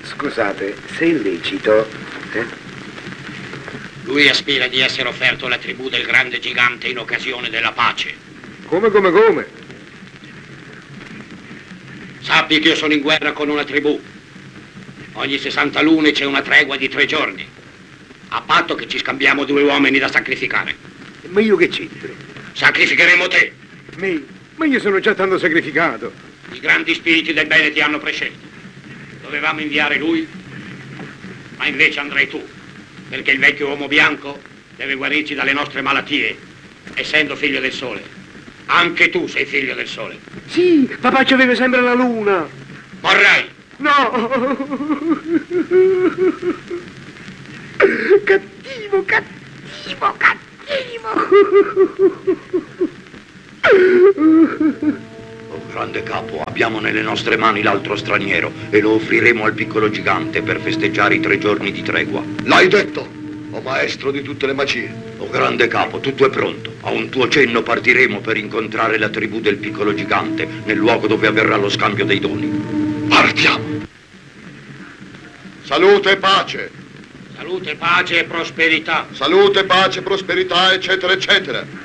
Scusate, se è illecito, Lui aspira di essere offerto alla tribù del grande gigante in occasione della pace. Come? Sappi che io sono in guerra con una tribù. Ogni 60 lune c'è una tregua di 3 giorni. A patto che ci scambiamo 2 uomini da sacrificare. Ma io che c'entro? Sacrificheremo te. Ma io sono già tanto sacrificato. I grandi spiriti del bene ti hanno prescelto. Dovevamo inviare lui, ma invece andrai tu, perché il vecchio uomo bianco deve guarirci dalle nostre malattie, essendo figlio del sole. Anche tu sei figlio del sole. Sì, papà ci aveva sempre la luna. Morrai! No! Cattivo! Oh, grande capo, abbiamo nelle nostre mani l'altro straniero e lo offriremo al piccolo gigante per festeggiare i 3 giorni di tregua. L'hai detto, o maestro di tutte le magie. Oh, grande capo, tutto è pronto. A un tuo cenno partiremo per incontrare la tribù del piccolo gigante nel luogo dove avverrà lo scambio dei doni. Partiamo! Salute e pace! Salute, pace e prosperità. Salute, pace, prosperità, eccetera, eccetera.